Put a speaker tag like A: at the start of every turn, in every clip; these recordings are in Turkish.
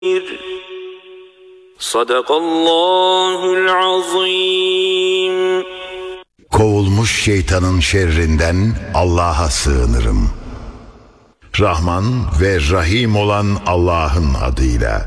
A: Sadakallahul azim.
B: Kovulmuş şeytanın şerrinden Allah'a sığınırım. Rahman ve Rahim olan Allah'ın adıyla.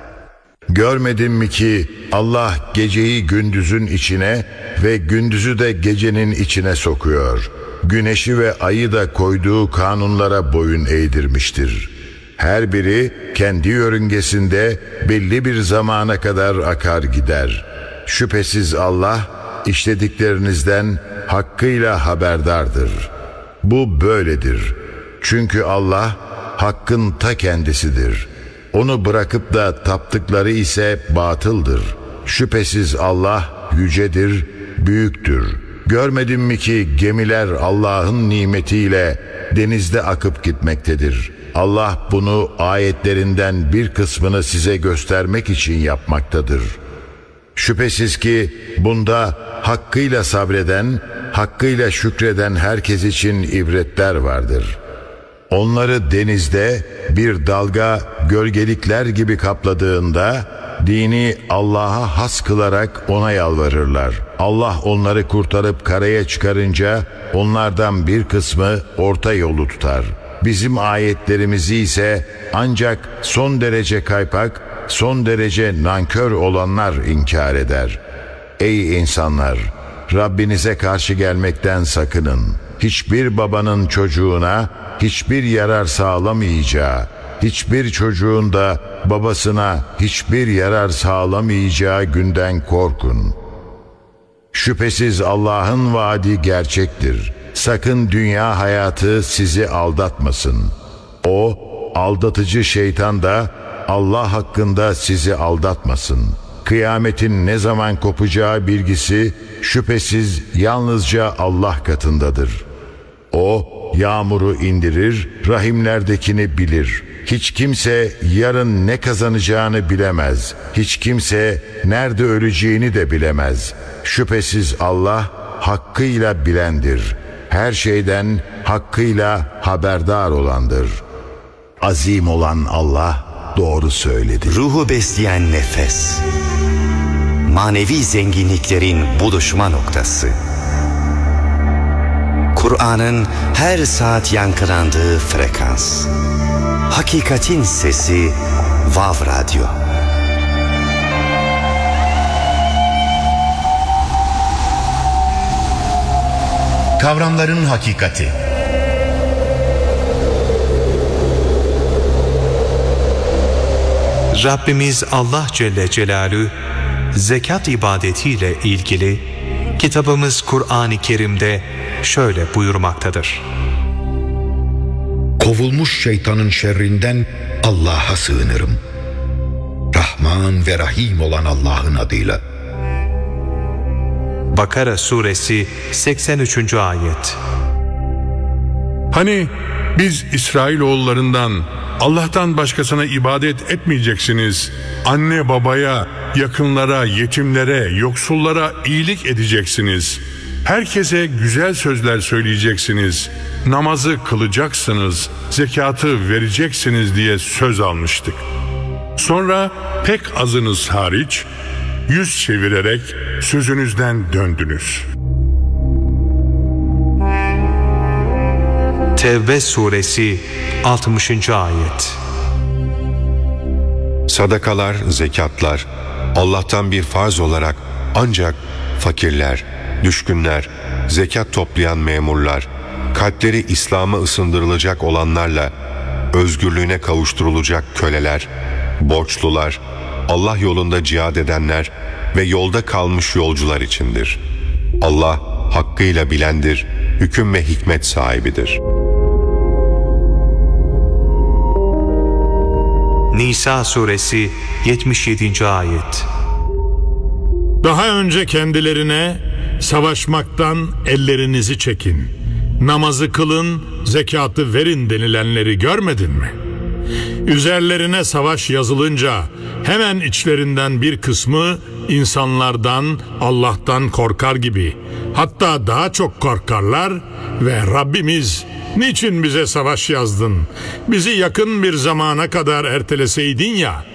B: Görmedin mi ki Allah geceyi gündüzün içine ve gündüzü de gecenin içine sokuyor. Güneşi ve ayı da koyduğu kanunlara boyun eğdirmiştir. Her biri kendi yörüngesinde belli bir zamana kadar akar gider. Şüphesiz Allah işlediklerinizden hakkıyla haberdardır. Bu böyledir. Çünkü Allah hakkın ta kendisidir. Onu bırakıp da taptıkları ise batıldır. Şüphesiz Allah yücedir, büyüktür. Görmedin mi ki gemiler Allah'ın nimetiyle denizde akıp gitmektedir. Allah bunu ayetlerinden bir kısmını size göstermek için yapmaktadır. Şüphesiz ki bunda hakkıyla sabreden, hakkıyla şükreden herkes için ibretler vardır. Onları denizde bir dalga gölgelikler gibi kapladığında dini Allah'a has kılarak ona yalvarırlar. Allah onları kurtarıp karaya çıkarınca onlardan bir kısmı orta yolu tutar. Bizim ayetlerimizi ise ancak son derece kaypak, son derece nankör olanlar inkar eder. Ey insanlar! Rabbinize karşı gelmekten sakının. Hiçbir babanın çocuğuna hiçbir yarar sağlamayacağı, hiçbir çocuğun da babasına hiçbir yarar sağlamayacağı günden korkun. Şüphesiz Allah'ın vaadi gerçektir. Sakın dünya hayatı sizi aldatmasın. O aldatıcı şeytan da Allah hakkında sizi aldatmasın. Kıyametin ne zaman kopacağı bilgisi şüphesiz yalnızca Allah katındadır. O yağmuru indirir, rahimlerdekini bilir. Hiç kimse yarın ne kazanacağını bilemez. Hiç kimse nerede öleceğini de bilemez. Şüphesiz Allah hakkıyla bilendir. Her şeyden hakkıyla haberdar olandır. Azim olan Allah doğru söyledi.
C: Ruhu besleyen nefes. Manevi zenginliklerin buluşma noktası. Kur'an'ın her saat yankılandığı frekans. Hakikatin sesi Vav Radyo.
D: Kavramların hakikati.
E: Rabbimiz Allah Celle Celaluhu zekat ibadetiyle ilgili kitabımız Kur'an-ı Kerim'de şöyle buyurmaktadır.
D: Kovulmuş şeytanın şerrinden Allah'a sığınırım. Rahman ve Rahim olan Allah'ın adıyla.
E: Bakara suresi 83. ayet.
F: Hani biz İsrailoğullarından Allah'tan başkasına ibadet etmeyeceksiniz, anne babaya, yakınlara, yetimlere, yoksullara iyilik edeceksiniz, herkese güzel sözler söyleyeceksiniz, namazı kılacaksınız, zekatı vereceksiniz diye söz almıştık. Sonra pek azınız hariç yüz çevirerek sözünüzden döndünüz.
E: Tevbe suresi 60. ayet.
G: Sadakalar, zekatlar Allah'tan bir farz olarak ancak fakirler, düşkünler, zekat toplayan memurlar, kalpleri İslam'a ısındırılacak olanlarla özgürlüğüne kavuşturulacak köleler, borçlular, Allah yolunda cihad edenler ve yolda kalmış yolcular içindir. Allah hakkıyla bilendir, hüküm ve hikmet sahibidir.
E: Nisa suresi 77. ayet.
H: Daha önce kendilerine savaşmaktan ellerinizi çekin, namazı kılın, zekatı verin denilenleri görmedin mi? Üzerlerine savaş yazılınca hemen içlerinden bir kısmı insanlardan, Allah'tan korkar gibi, hatta daha çok korkarlar ve Rabbimiz niçin bize savaş yazdın? Bizi yakın bir zamana kadar erteleseydin ya